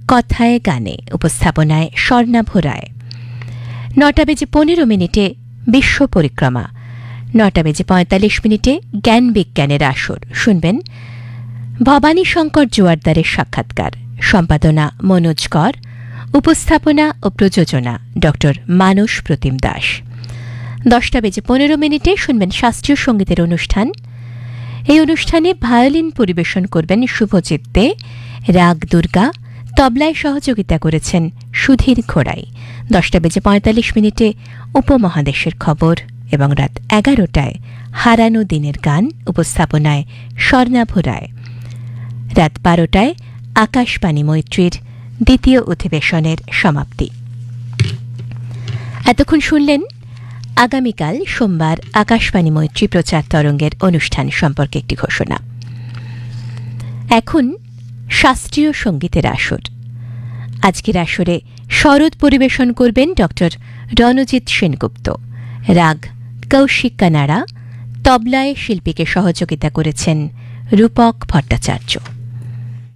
কথায় গানে, উপস্থাপনায় স্বর্ণাভ রায়। 9:15 বিশ্ব পরিক্রমা। 9:45 জ্ঞান বিজ্ঞানের আসর। শুনবেন ভবানী শঙ্কর জোয়ারদারের সাক্ষাৎকার। সম্পাদনা মনোজ কর। উপস্থাপনা ও প্রযোজনা ড মানস প্রতিম দাস। 10:15 শুনবেন শাস্ত্রীয় সঙ্গীতের অনুষ্ঠান। এই অনুষ্ঠানে ভায়োলিন পরিবেশন করবেন শুভজিৎ দে। রাগ দুর্গা, তবলায় সহযোগিতা করেছেন সুধীর ঘোড়াই। 10:45 উপমহাদেশের খবর এবং রাত 11টায় হারানো দিনের গান, উপস্থাপনায় স্বর্ণাভ রায়। রাত 12টায় আকাশবাণী মৈত্রীর দ্বিতীয় অধিবেশনের সমাপ্তি। এতক্ষণ শুনলেন আগামীকাল সোমবার আকাশবাণী মৈত্রী প্রচার তরঙ্গের অনুষ্ঠান সম্পর্কে একটি ঘোষণা। এখন শাস্ত্রীয় সঙ্গীতের আসর। আজকের আসরে শরৎ পরিবেশন করবেন ড রণজিৎ সেনগুপ্ত। রাগ কৌশিক কানাড়া, তবলায় শিল্পীকে সহযোগিতা করেছেন রূপক ভট্টাচার্য।